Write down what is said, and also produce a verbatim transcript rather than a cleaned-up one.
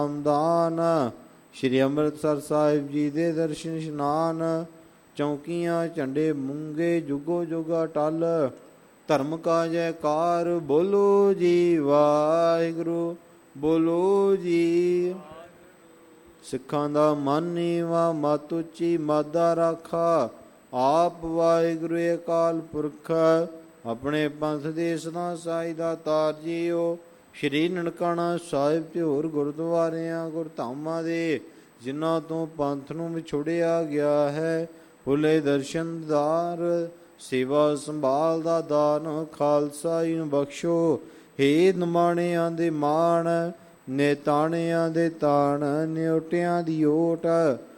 ਦਾਨ ਸ਼੍ਰੀ ਅੰਮ੍ਰਿਤਸਰ ਸਾਹਿਬ ਜੀ ਦੇ ਦਰਸ਼ਨ ਇਸ਼ਨਾਨ। ਚੌਂਕੀਆਂ ਝੰਡੇ ਮੂੰਗੇ ਜੁਗੋ ਜੁਗਾ ਟਲ। ਧਰਮ ਕਾ ਜੈਕਾਰ ਬੋਲੋ ਜੀ ਵਾਹਿਗੁਰੂ ਬੋਲੋ ਜੀ। ਸਿੱਖਾਂ ਦਾ ਮਨ ਨੀਵਾ ਮਤ ਉੱਚੀ ਮਾਦਾ ਰਾਖਾ। ਆਪ ਵਾਹਿਗੁਰੂ ਅਕਾਲ ਪੁਰਖ ਆਪਣੇ ਪੰਥ ਦੇ ਸਦਾ ਸਾਈ ਦਾ ਤਾਰ ਜੀਓ। ਸ਼੍ਰੀ ਨਨਕਾਣਾ ਸਾਹਿਬ ਤੇ ਹੋਰ ਗੁਰਦੁਆਰਿਆਂ ਗੁਰਧਾਮਾਂ ਦੇ ਜਿਨ੍ਹਾਂ ਤੋਂ ਪੰਥ ਨੂੰ ਵਿਛੋੜਿਆ ਗਿਆ ਹੈ, ਭੁੱਲੇ ਦਰਸ਼ਨਦਾਰ ਸੇਵਾ ਸੰਭਾਲ ਦਾ ਦਾਨ ਖਾਲਸਾ ਜੀ ਨੂੰ ਬਖਸ਼ੋ। ਹੇ ਨਿਮਾਣਿਆਂ ਦੇ ਮਾਣ, ਨਿਤਾਣਿਆਂ ਦੇ ਤਾਣ, ਨਿਉਟਿਆਂ ਦੀ ਓਟ,